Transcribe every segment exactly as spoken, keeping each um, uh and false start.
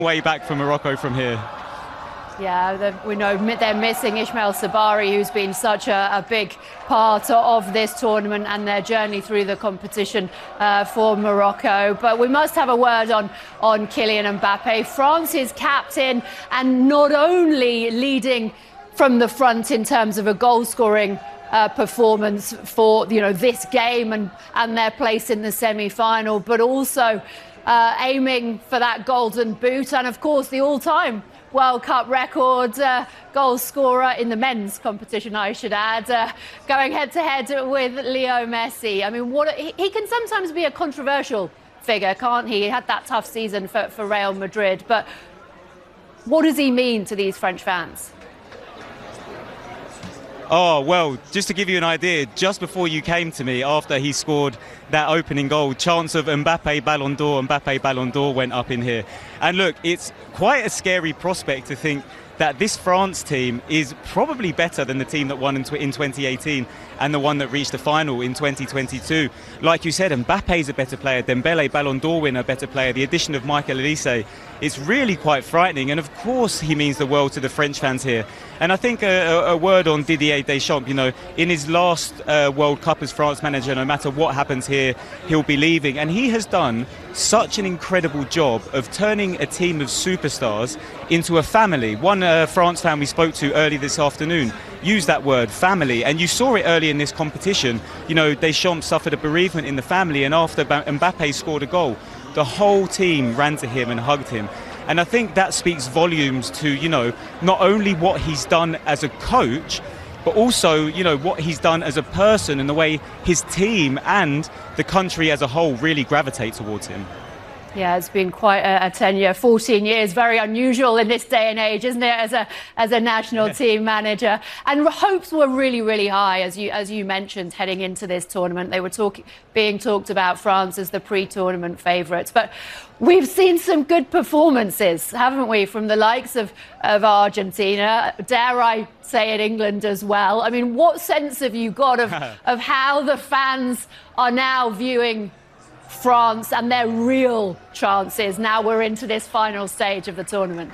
way back for Morocco from here. Yeah, the, we know they're missing Ismail Sabari, who's been such a, a big part of this tournament and their journey through the competition uh, for Morocco. But we must have a word on, on Kylian Mbappe, France's captain, and not only leading from the front in terms of a goal-scoring Uh, performance for you know this game and and their place in the semi-final, but also uh, aiming for that golden boot and of course the all-time World Cup record uh, goal scorer in the men's competition, I should add, uh, going head to head with Leo Messi. I mean, what he, he can sometimes be a controversial figure, can't he? He had that tough season for, for Real Madrid, but what does he mean to these French fans? Oh, well, just to give you an idea, just before you came to me, after he scored that opening goal, chance of Mbappe Ballon d'Or, Mbappe Ballon d'Or went up in here. And look, it's quite a scary prospect to think that this France team is probably better than the team that won in, tw in twenty eighteen and the one that reached the final in twenty twenty-two. Like you said, Mbappe's a better player, Dembele, Ballon d'Or winner, better player. The addition of Michael Olise is really quite frightening. And of course, he means the world to the French fans here. And I think a, a, a word on Didier Deschamps, you know, in his last uh, World Cup as France manager, no matter what happens here, he'll be leaving. And he has done such an incredible job of turning a team of superstars into a family. One uh, France fan we spoke to early this afternoon used that word, family, and you saw it early in this competition. You know, Deschamps suffered a bereavement in the family, and after Mbappe scored a goal, the whole team ran to him and hugged him. And I think that speaks volumes to, you know, not only what he's done as a coach, but also, you know, what he's done as a person and the way his team and the country as a whole really gravitate towards him. Yeah, it's been quite a, a tenure, fourteen years, very unusual in this day and age, isn't it, as a as a national yeah. team manager. And hopes were really, really high, as you as you mentioned, heading into this tournament. They were talk, being talked about France as the pre-tournament favourites. But we've seen some good performances, haven't we, from the likes of, of Argentina, dare I say it, England as well. I mean, what sense have you got of, of how the fans are now viewing France and their real chances now we're into this final stage of the tournament?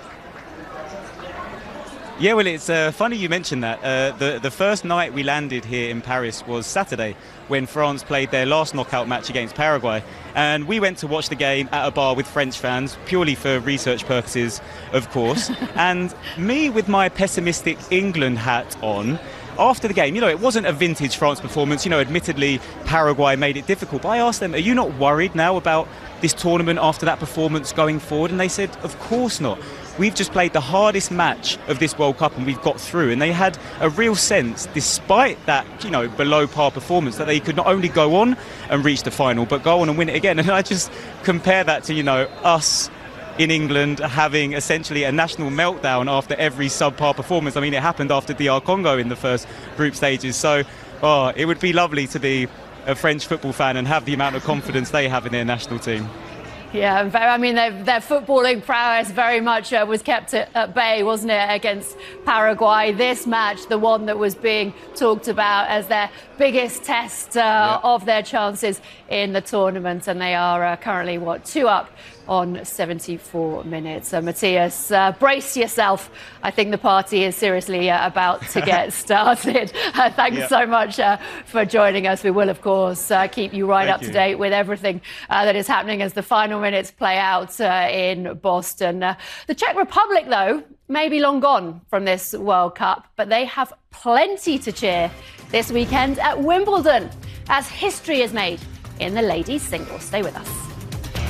Yeah, well, it's uh, funny you mentioned that. Uh, the, the first night we landed here in Paris was Saturday, when France played their last knockout match against Paraguay. And we went to watch the game at a bar with French fans, purely for research purposes, of course. And me with my pessimistic England hat on, after the game, you know, it wasn't a vintage France performance. You know, admittedly, Paraguay made it difficult. But I asked them, are you not worried now about this tournament after that performance going forward? And they said, of course not. We've just played the hardest match of this World Cup and we've got through. And they had a real sense, despite that, you know, below par performance, that they could not only go on and reach the final, but go on and win it again. And I just compare that to, you know, us in England having essentially a national meltdown after every subpar performance. I mean, it happened after D R Congo in the first group stages. So, oh, it would be lovely to be a French football fan and have the amount of confidence they have in their national team. Yeah, I mean, their, their footballing prowess very much uh, was kept at, at bay, wasn't it, against Paraguay. This match, the one that was being talked about as their biggest test uh, yeah. of their chances in the tournament. And they are uh, currently, what, two up on seventy-four minutes. Uh, Matthias, uh, brace yourself. I think the party is seriously uh, about to get started. Uh, thanks yeah. so much uh, for joining us. We will, of course, uh, keep you right Thank up you. to date with everything uh, that is happening as the final minutes play out uh, in Boston. Uh, the Czech Republic, though, may be long gone from this World Cup, but they have plenty to cheer this weekend at Wimbledon as history is made in the ladies' singles. Stay with us.